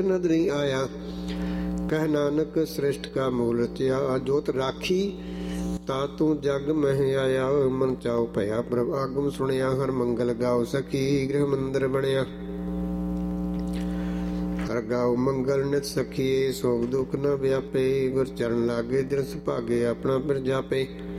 ਨਦਰੀ ਆਇਆ। ਕਹਿ ਨਾਨਕ ਸ੍ਰਿਸ਼ਟ ਕਾ ਮੂਲ ਰਚਿਆ। ਜੋਤ ਰਾਖੀ ਤਾ ਤੂੰ ਜਗ ਮਹਿ ਆਇਆ। ਮਨ ਚਾਉ ਭਇਆ ਪ੍ਰਭ ਆਗਮ ਸੁਣਿਆ। ਹਰ ਮੰਗਲ ਗਾਉ ਸਖੀ ਗ੍ਰਹ ਮੰਦਰ ਬਣਿਆ। ਹਰ ਗਾਉ ਮੰਗਲ ਨਿਤ ਸਖੀਏ। ਸੋਗ ਦੁਖ ਨ ਵਿਆਪੇ। ਗੁਰ ਚਰਨ ਲਾਗੇ ਦਿਨ ਸੁਭਾਗੇ ਆਪਣਾ ਫਿਰ ਜਾਪੇ।